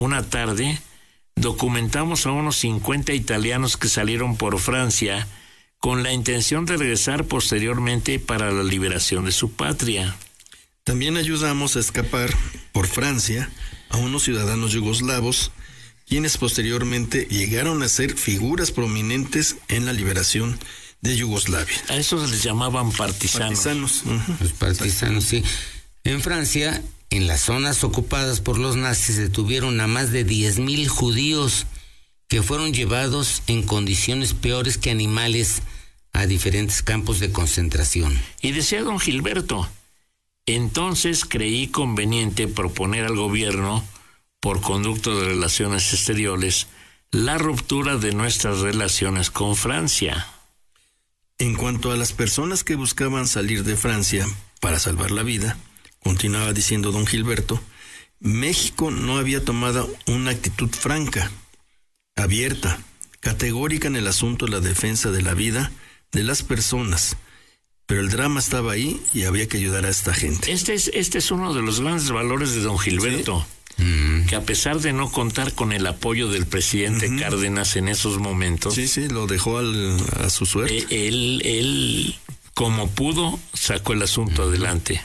una tarde, documentamos a unos 50 italianos que salieron por Francia con la intención de regresar posteriormente para la liberación de su patria. También ayudamos a escapar por Francia a unos ciudadanos yugoslavos, quienes posteriormente llegaron a ser figuras prominentes en la liberación de Yugoslavia. A esos les llamaban partisanos. Uh-huh. Los partisanos, sí. En Francia, en las zonas ocupadas por los nazis, detuvieron a más de 10,000 judíos que fueron llevados en condiciones peores que animales a diferentes campos de concentración. Y decía don Gilberto, entonces creí conveniente proponer al gobierno, por conducto de relaciones exteriores, la ruptura de nuestras relaciones con Francia. En cuanto a las personas que buscaban salir de Francia para salvar la vida, continuaba diciendo don Gilberto, México no había tomado una actitud franca, abierta, categórica en el asunto de la defensa de la vida de las personas, pero el drama estaba ahí y había que ayudar a esta gente. Este es uno de los grandes valores de don Gilberto, ¿sí? Que a pesar de no contar con el apoyo del presidente Cárdenas en esos momentos, sí, lo dejó a su suerte. Él, como pudo, sacó el asunto adelante.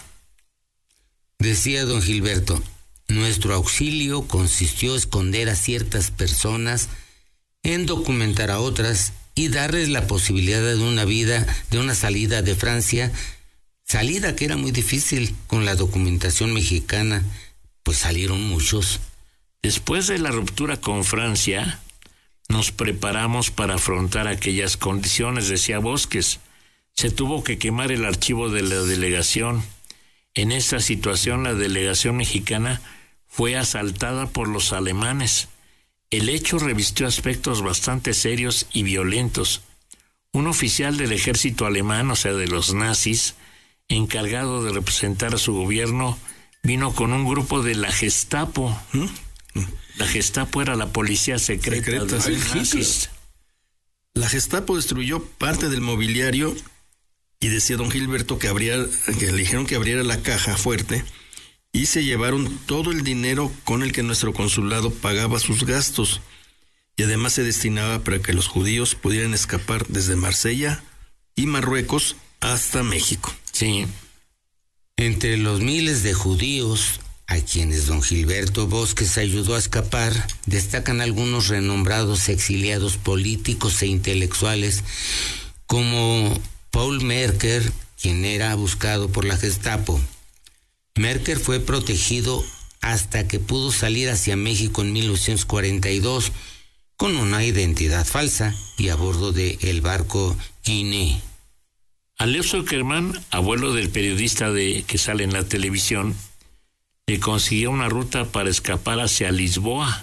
Decía don Gilberto, nuestro auxilio consistió en esconder a ciertas personas, en documentar a otras y darles la posibilidad de una salida de Francia, salida que era muy difícil con la documentación mexicana, pues salieron muchos. Después de la ruptura con Francia, nos preparamos para afrontar aquellas condiciones, decía Bosques. Se tuvo que quemar el archivo de la delegación. En esta situación, la delegación mexicana fue asaltada por los alemanes. El hecho revistió aspectos bastante serios y violentos. Un oficial del ejército alemán, o sea, de los nazis, encargado de representar a su gobierno, vino con un grupo de la Gestapo. La Gestapo era la policía secreta de los nazis. La Gestapo destruyó parte del mobiliario y decía don Gilberto que le dijeron que abriera la caja fuerte y se llevaron todo el dinero con el que nuestro consulado pagaba sus gastos y además se destinaba para que los judíos pudieran escapar desde Marsella y Marruecos hasta México. Sí. Entre los miles de judíos a quienes don Gilberto Bosques ayudó a escapar, destacan algunos renombrados exiliados políticos e intelectuales como Paul Merker, quien era buscado por la Gestapo. Merker fue protegido hasta que pudo salir hacia México en 1942 con una identidad falsa y a bordo del barco Guinea. Aleo Zuckerman, abuelo del periodista que sale en la televisión, le consiguió una ruta para escapar hacia Lisboa,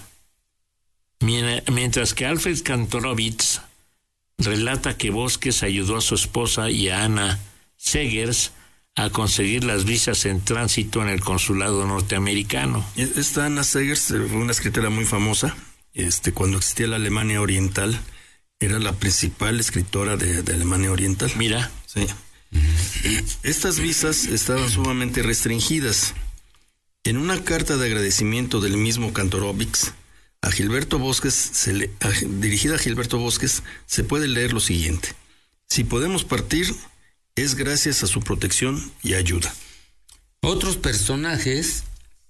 mientras que Alfred Kantorowicz relata que Bosques ayudó a su esposa y a Ana Segers a conseguir las visas en tránsito en el consulado norteamericano. Esta Ana Segers fue una escritora muy famosa. Cuando existía la Alemania Oriental, era la principal escritora de Alemania Oriental. Mira. Sí. Estas visas estaban sumamente restringidas. En una carta de agradecimiento del mismo Kantorowicz a Gilberto Bosques, dirigida a Gilberto Bosques, se puede leer lo siguiente: si podemos partir, es gracias a su protección y ayuda. Otros personajes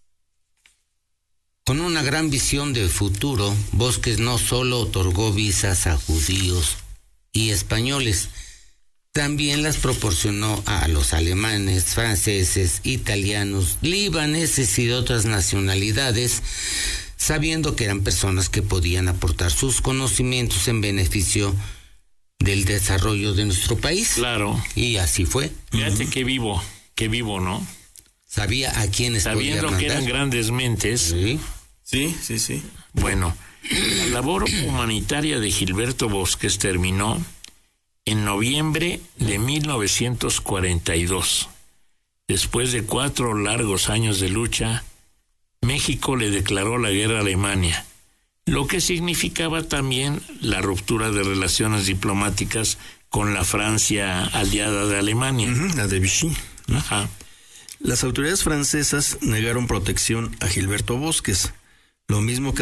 con una gran visión de futuro, Bosques no solo otorgó visas a judíos y españoles, también las proporcionó a los alemanes, franceses, italianos, libaneses y de otras nacionalidades, sabiendo que eran personas que podían aportar sus conocimientos en beneficio del desarrollo de nuestro país. Claro. Y así fue. Fíjate qué vivo, ¿no? Sabía a quiénes podía mandar. Sabiendo que eran grandes mentes. Sí. Bueno, la labor humanitaria de Gilberto Bosques terminó en noviembre de 1942. Después de 4 largos años de lucha, México le declaró la guerra a Alemania, lo que significaba también la ruptura de relaciones diplomáticas con la Francia aliada de Alemania. La de Vichy. Ajá. Las autoridades francesas negaron protección a Gilberto Bosques, lo mismo que